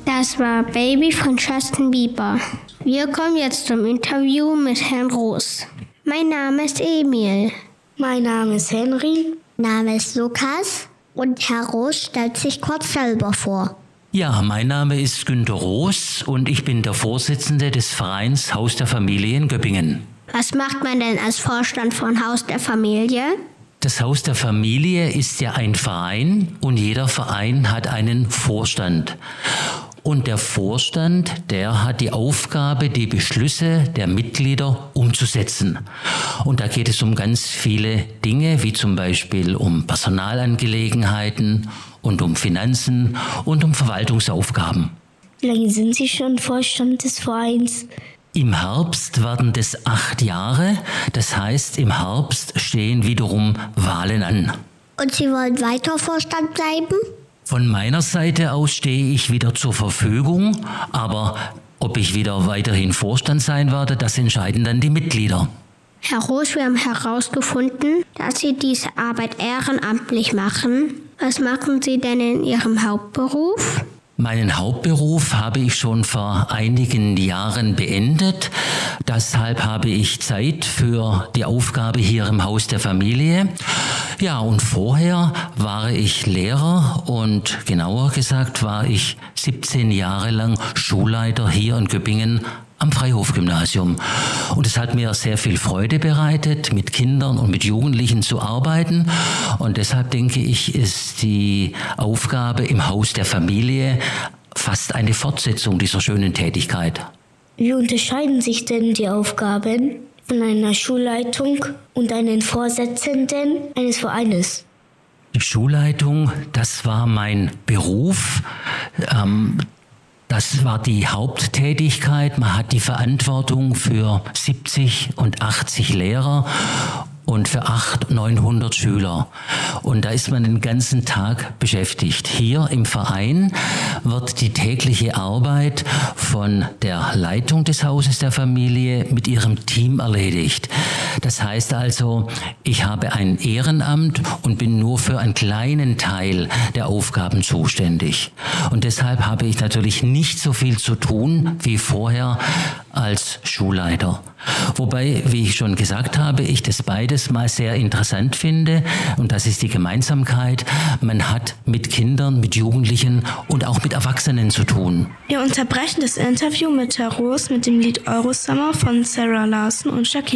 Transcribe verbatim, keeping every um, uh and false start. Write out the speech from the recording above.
Das war Baby von Justin Bieber. Wir kommen jetzt zum Interview mit Herrn Roos. Mein Name ist Emil. Mein Name ist Henry. Name ist Lukas. Und Herr Roos stellt sich kurz selber vor. Ja, mein Name ist Günter Roos und ich bin der Vorsitzende des Vereins Haus der Familie in Göppingen. Was macht man denn als Vorstand von Haus der Familie? Das Haus der Familie ist ja ein Verein und jeder Verein hat einen Vorstand. Und der Vorstand, der hat die Aufgabe, die Beschlüsse der Mitglieder umzusetzen. Und da geht es um ganz viele Dinge, wie zum Beispiel um Personalangelegenheiten und um Finanzen und um Verwaltungsaufgaben. Wie lange sind Sie schon Vorstand des Vereins? Im Herbst werden das acht Jahre. Das heißt, im Herbst stehen wiederum Wahlen an. Und Sie wollen weiter Vorstand bleiben? Von meiner Seite aus stehe ich wieder zur Verfügung, aber ob ich wieder weiterhin Vorstand sein werde, das entscheiden dann die Mitglieder. Herr Roos, wir haben herausgefunden, dass Sie diese Arbeit ehrenamtlich machen. Was machen Sie denn in Ihrem Hauptberuf? Meinen Hauptberuf habe ich schon vor einigen Jahren beendet. Deshalb habe ich Zeit für die Aufgabe hier im Haus der Familie. Ja, und vorher war ich Lehrer und genauer gesagt war ich siebzehn Jahre lang Schulleiter hier in Göppingen am Freihof-Gymnasium. Und es hat mir sehr viel Freude bereitet, mit Kindern und mit Jugendlichen zu arbeiten. Und deshalb denke ich, ist die Aufgabe im Haus der Familie fast eine Fortsetzung dieser schönen Tätigkeit. Wie unterscheiden sich denn die Aufgaben von einer Schulleitung und einem Vorsitzenden eines Vereines? Die Schulleitung, das war mein Beruf. Ähm, Das war die Haupttätigkeit. Man hat die Verantwortung für siebzig und achtzig Lehrer und für achthundert, neunhundert Schüler. Und da ist man den ganzen Tag beschäftigt. Hier im Verein wird die tägliche Arbeit von der Leitung des Hauses der Familie mit ihrem Team erledigt. Das heißt also, ich habe ein Ehrenamt und bin nur für einen kleinen Teil der Aufgaben zuständig. Und deshalb habe ich natürlich nicht so viel zu tun wie vorher als Schulleiter. Wobei, wie ich schon gesagt habe, ich das beides mal sehr interessant finde. Und das ist die Gemeinsamkeit. Man hat mit Kindern, mit Jugendlichen und auch mit Erwachsenen zu tun. Wir unterbrechen das Interview mit Herrn Roos mit dem Lied Eurosummer von Sarah Larson und Shakira.